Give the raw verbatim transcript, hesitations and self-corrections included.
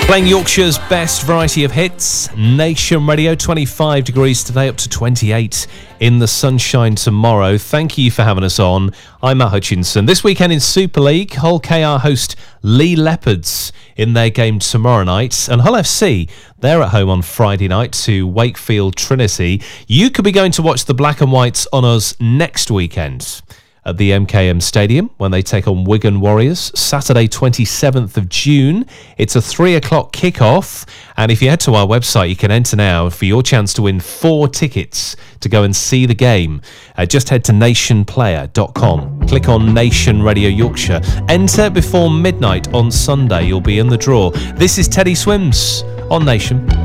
Playing Yorkshire's best variety of hits, Nation Radio, twenty-five degrees today, up to twenty-eight in the sunshine tomorrow. Thank you for having us on. I'm Matt Hutchinson. This weekend in Super League, Hull K R host Lee Leopards in their game tomorrow night. And Hull F C, they're at home on Friday night to Wakefield Trinity. You could be going to watch the Black and Whites on us next weekend at the M K M Stadium when they take on Wigan Warriors, Saturday twenty-seventh of June. It's a three o'clock kickoff, and if you head to our website, you can enter now for your chance to win four tickets to go and see the game. Uh, just head to nation player dot com. Click on Nation Radio Yorkshire. Enter before midnight on Sunday. You'll be in the draw. This is Teddy Swims on Nation.